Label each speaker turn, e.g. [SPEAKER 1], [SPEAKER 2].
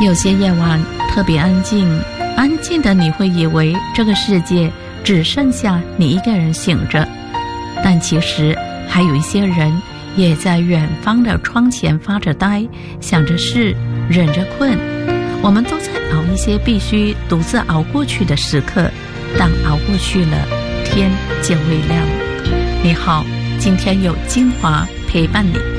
[SPEAKER 1] 有些夜晚特别安静，安静的你会以为这个世界只剩下你一个人醒着，但其实还有一些人也在远方的窗前发着呆，想着事，忍着困。我们都在熬一些必须独自熬过去的时刻，当熬过去了，天就会亮。你好，今天有精华陪伴你。